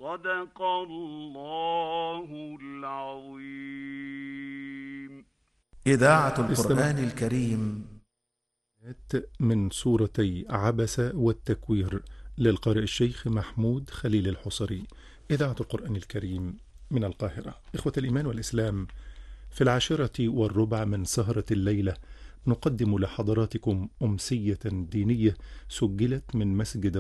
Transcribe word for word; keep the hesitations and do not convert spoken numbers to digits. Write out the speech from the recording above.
صدق الله العظيم. إذاعة القرآن الكريم من سورتي عبس والتكوير للقارئ الشيخ محمود خليل الحصري، إذاعة القرآن الكريم من القاهرة. إخوة الإيمان والإسلام، في العاشرة والربع من سهرة الليلة نقدم لحضراتكم أمسية دينية سجلت من مسجد